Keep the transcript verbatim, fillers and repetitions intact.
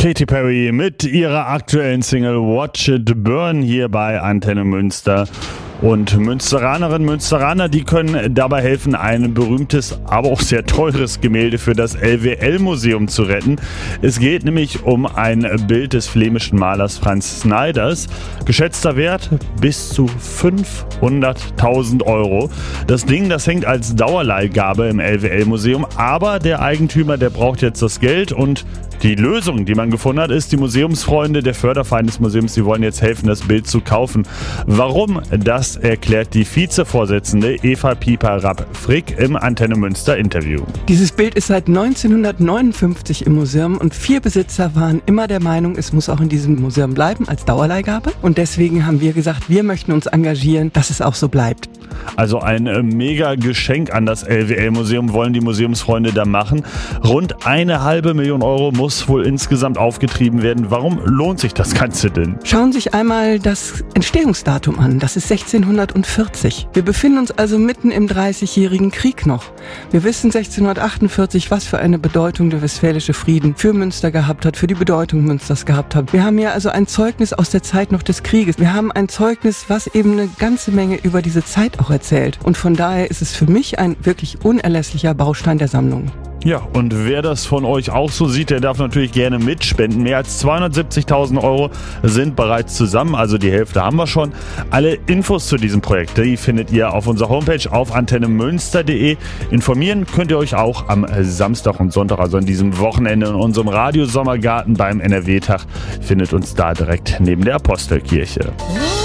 Katy Perry mit ihrer aktuellen Single Watch It Burn hier bei Antenne Münster. Und Münsteranerinnen, Münsteraner, die können dabei helfen, ein berühmtes, aber auch sehr teures Gemälde für das L W L-Museum zu retten. Es geht nämlich um ein Bild des flämischen Malers Frans Snyders. Geschätzter Wert bis zu fünfhunderttausend Euro. Das Ding, das hängt als Dauerleihgabe im L W L-Museum, aber der Eigentümer, der braucht jetzt das Geld und die Lösung, die man gefunden hat, ist, die Museumsfreunde, der Förderverein des Museums, die wollen jetzt helfen, das Bild zu kaufen. Warum? Das erklärt die Vizevorsitzende Eva Pieper-Rapp-Frick im Antenne Münster Interview. Dieses Bild ist seit neunzehnhundertneunundfünfzig im Museum und vier Besitzer waren immer der Meinung, es muss auch in diesem Museum bleiben als Dauerleihgabe. Und deswegen haben wir gesagt, wir möchten uns engagieren, dass es auch so bleibt. Also ein äh, mega Geschenk an das L W L-Museum wollen die Museumsfreunde da machen. Rund eine halbe Million Euro muss wohl insgesamt aufgetrieben werden. Warum lohnt sich das Ganze denn? Schauen Sie sich einmal das Entstehungsdatum an. Das ist sechzehnhundertvierzig. Wir befinden uns also mitten im dreißigjährigen Krieg noch. Wir wissen sechzehnhundertachtundvierzig, was für eine Bedeutung der Westfälische Frieden für Münster gehabt hat, für die Bedeutung Münsters gehabt hat. Wir haben ja also ein Zeugnis aus der Zeit noch des Krieges. Wir haben ein Zeugnis, was eben eine ganze Menge über diese Zeit auch erzählt. Und von daher ist es für mich ein wirklich unerlässlicher Baustein der Sammlung. Ja, und wer das von euch auch so sieht, der darf natürlich gerne mitspenden. Mehr als zweihundertsiebzigtausend Euro sind bereits zusammen, also die Hälfte haben wir schon. Alle Infos zu diesem Projekt, die findet ihr auf unserer Homepage auf antenne münster punkt de. Informieren könnt ihr euch auch am Samstag und Sonntag, also an diesem Wochenende in unserem Radiosommergarten beim N R W-Tag. Findet uns da direkt neben der Apostelkirche.